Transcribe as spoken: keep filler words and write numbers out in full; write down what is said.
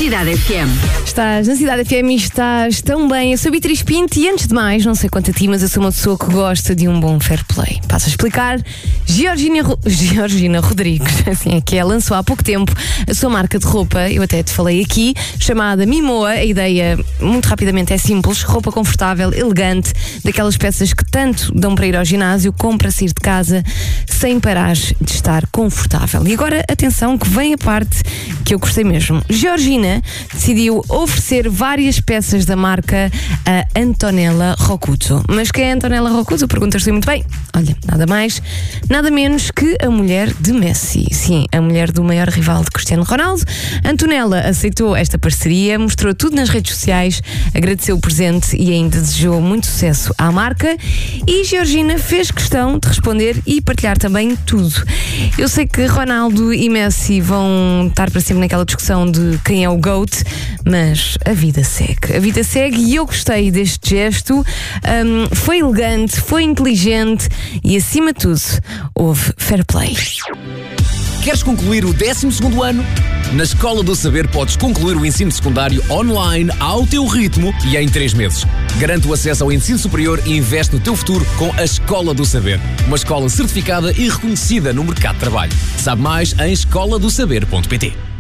Cidade F M. Estás na Cidade F M e estás tão bem. Eu sou a Beatriz Pinto e antes de mais, não sei quanto a ti, mas eu sou uma pessoa que gosta de um bom fair play. Passo a explicar. Georgina, Ro... Georgina Rodrigues, assim é que é, lançou há pouco tempo a sua marca de roupa, eu até te falei aqui, chamada Mimoa. A ideia, muito rapidamente, é simples: roupa confortável, elegante, daquelas peças que tanto dão para ir ao ginásio como para sair de casa sem parar de estar confortável. E agora, atenção, que vem a parte que eu gostei mesmo. Georgina decidiu oferecer várias peças da marca a Antonella Rocuzzo. Mas quem é Antonella Rocuzzo? Perguntas-te muito bem. Olha, nada mais, nada menos que a mulher de Messi. Sim, a mulher do maior rival de Cristiano Ronaldo. Antonella aceitou esta parceria, mostrou tudo nas redes sociais, agradeceu o presente e ainda desejou muito sucesso à marca. E Georgina fez questão de responder e partilhar também tudo. Eu sei que Ronaldo e Messi vão estar para sempre naquela discussão de quem é o GOAT, mas a vida segue. A vida segue e eu gostei deste gesto. Um, foi elegante, foi inteligente e, acima de tudo, houve fair play. Queres concluir o décimo segundo ano? Na Escola do Saber podes concluir o ensino secundário online ao teu ritmo e em três meses. Garante o acesso ao ensino superior e investe no teu futuro com a Escola do Saber. Uma escola certificada e reconhecida no mercado de trabalho. Sabe mais em escola do saber ponto pt.